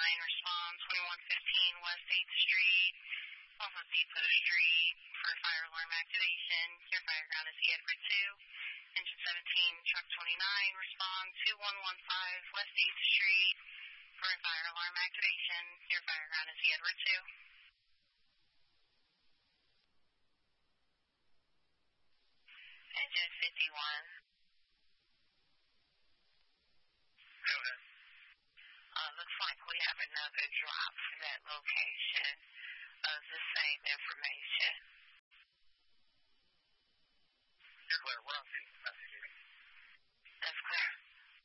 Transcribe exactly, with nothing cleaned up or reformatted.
nine, respond twenty-one fifteen West eighth Street, also Depot Street for fire alarm activation. Your fire ground is Edward two. Engine seventeen, truck twenty-nine, respond two one one five West eighth Street for fire alarm activation. Your fire ground is Edward two. Engine fifty-one. Go ahead. Uh, looks like we have another drop for that location of the same information. You're clear. We're on scene.